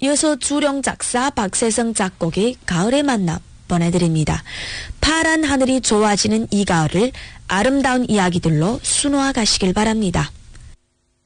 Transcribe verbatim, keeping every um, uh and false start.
이어서 주령 작사 박세성 작곡의 가을의 만남 보내드립니다. 파란 하늘이 좋아지는 이 가을을 아름다운 이야기들로 수놓아 가시길 바랍니다.